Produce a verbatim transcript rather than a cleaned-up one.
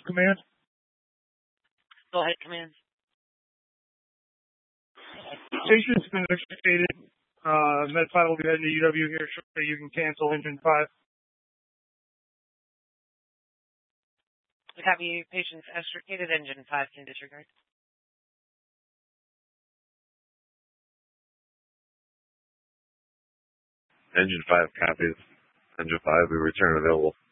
Command? Go ahead, Command. Patient's been extricated. Uh, MedPilot will be heading to U W here shortly. You can cancel engine five. We copy. Patient's extricated. Engine five can disregard. Engine five copies. Engine five, we return available.